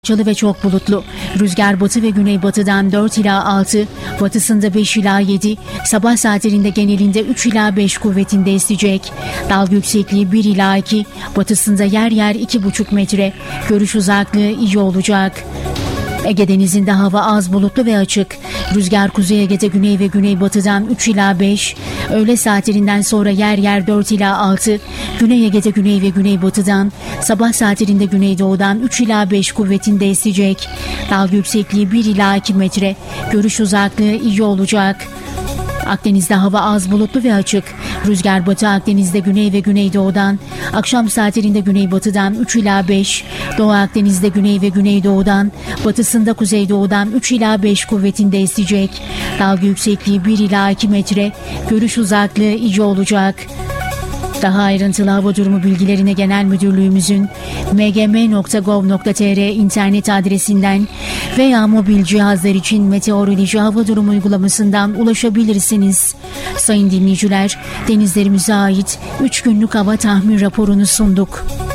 Çalı ve çok bulutlu. Rüzgar batı ve güneybatıdan 4 ila 6, batısında 5 ila 7, sabah saatlerinde genelinde 3 ila 5 kuvvetinde esecek. Dalga yüksekliği 1 ila 2, batısında yer yer 2,5 metre. Görüş uzaklığı iyi olacak. Ege Denizi'nde hava az bulutlu ve açık. Rüzgar Kuzey Ege'de güney ve güneybatıdan 3 ila 5, öğle saatlerinden sonra yer yer 4 ila 6, Güney Ege'de güney ve güneybatıdan, sabah saatlerinde güneydoğudan 3 ila 5 kuvvetinde esecek. Dalga yüksekliği 1 ila 2 metre. Görüş uzaklığı iyi olacak. Akdeniz'de hava az bulutlu ve açık. Rüzgar Batı Akdeniz'de güney ve güneydoğudan, akşam saatlerinde güneybatıdan 3 ila 5, Doğu Akdeniz'de güney ve güneydoğudan, batısında kuzeydoğudan 3 ila 5 kuvvetinde esecek. Dalga yüksekliği 1 ila 2 metre. Görüş uzaklığı iyi olacak. Daha ayrıntılı hava durumu bilgilerine Genel Müdürlüğümüzün mgm.gov.tr internet adresinden veya mobil cihazlar için meteoroloji hava durumu uygulamasından ulaşabilirsiniz. Sayın dinleyiciler, denizlerimize ait 3 günlük hava tahmin raporunu sunduk.